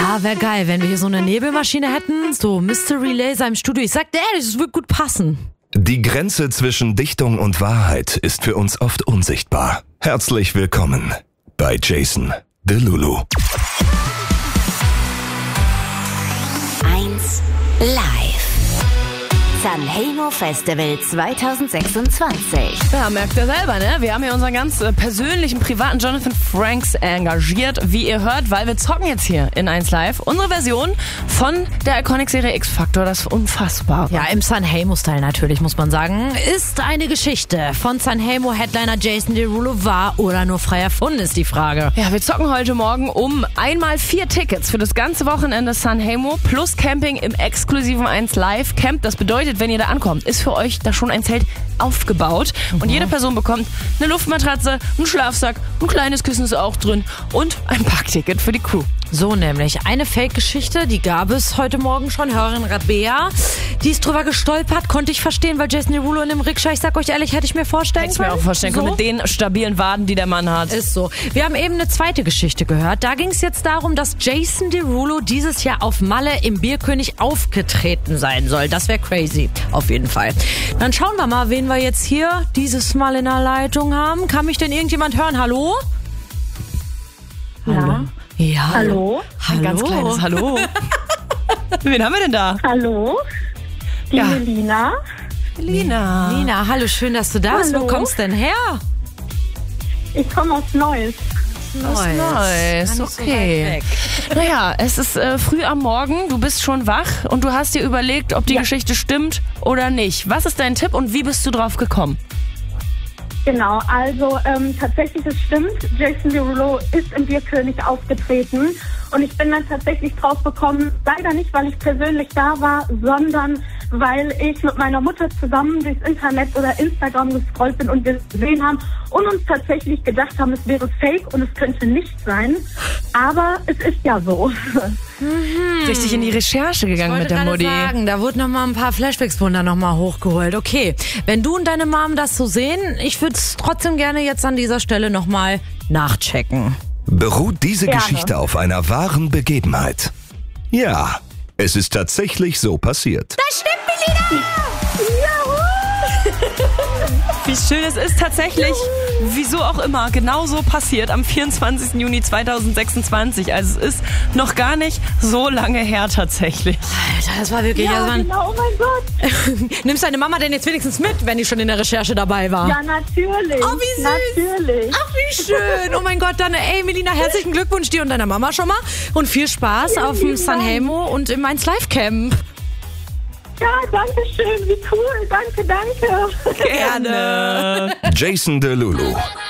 Wäre geil, wenn wir hier so eine Nebelmaschine hätten, so Mystery Laser im Studio. Ich sag, das wird gut passen. Die Grenze zwischen Dichtung und Wahrheit ist für uns oft unsichtbar. Herzlich willkommen bei Jason Derulo. 1 Live. Sanremo Festival 2026. Ja, merkt ihr selber, ne? Wir haben hier unseren ganz persönlichen, privaten Jonathan Franks engagiert, wie ihr hört, weil wir zocken jetzt hier in 1 Live. Unsere Version von der Iconic-Serie X-Factor, das Unfassbare. Ja, im Sanremo-Style natürlich, muss man sagen. Ist eine Geschichte von Sanremo-Headliner Jason Derulo wahr oder nur frei erfunden, ist die Frage. Ja, wir zocken heute Morgen um einmal 4 Tickets für das ganze Wochenende Sanremo plus Camping im exklusiven 1 Live Camp. Das bedeutet, wenn ihr da ankommt, ist für euch da schon ein Zelt aufgebaut. Und jede Person bekommt eine Luftmatratze, einen Schlafsack, ein kleines Kissen ist auch drin und ein Parkticket für die Crew. So nämlich. Eine Fake-Geschichte, die gab es heute Morgen schon. Hörerin Rabea, die ist drüber gestolpert, konnte ich verstehen, weil Jason Derulo in dem Rikscha, ich sag euch ehrlich, hätte ich mir vorstellen können. Hätte ich mir auch vorstellen können, so? mit den stabilen Waden, die der Mann hat. Ist so. Wir haben eben eine zweite Geschichte gehört. Da ging es jetzt darum, dass Jason Derulo dieses Jahr auf Malle im Bierkönig aufgetreten sein soll. Das wäre crazy. Auf jeden Fall. Dann schauen wir mal, wen wir jetzt hier dieses Mal in der Leitung haben. Kann mich denn irgendjemand hören? Hallo? Ja. Ja. Hallo? Ein ganz kleines Hallo. Wen haben wir denn da? Hallo? Die Ja. Melina. Lina. Hallo, schön, dass du da bist. Wo Hallo. kommst denn her? Ich komme aus Neuss. Nice, okay. Naja, es ist früh am Morgen, du bist schon wach und du hast dir überlegt, ob die Geschichte stimmt oder nicht. Was ist dein Tipp und wie bist du drauf gekommen? Genau, also tatsächlich, es stimmt, Jason Derulo ist im Bierkönig aufgetreten und ich bin dann tatsächlich drauf gekommen, leider nicht, weil ich persönlich da war, sondern weil ich mit meiner Mutter zusammen durchs Internet oder Instagram gescrollt bin und wir es gesehen haben und uns tatsächlich gedacht haben, es wäre fake und es könnte nicht sein, aber es ist ja so. Richtig in die Recherche gegangen mit der Wollte Mutti. gerade sagen, da wurden noch mal ein paar Flashbacks-Wunder noch mal hochgeholt. Okay, wenn du und deine Mom das so sehen, ich würde es trotzdem gerne jetzt an dieser Stelle noch mal nachchecken. Beruht diese Gerne. Geschichte auf einer wahren Begebenheit? Ja, es ist tatsächlich so passiert. Wie schön es ist, tatsächlich, wieso auch immer, genauso passiert am 24. Juni 2026. Also es ist noch gar nicht so lange her tatsächlich. Alter, das war wirklich... Ja, also genau, oh mein Gott. nimmst deine Mama denn jetzt wenigstens mit, wenn die schon in der Recherche dabei war? Ja, natürlich. Oh, wie süß. Natürlich. Ach, wie schön. Oh mein Gott, dann, ey, Melina, herzlichen Glückwunsch dir und deiner Mama schon mal. Und viel Spaß auf dem lieben Dank. Sanremo und im 1 Live Camp. Ja, danke schön, wie cool. Danke. Gerne. Jason Derulo.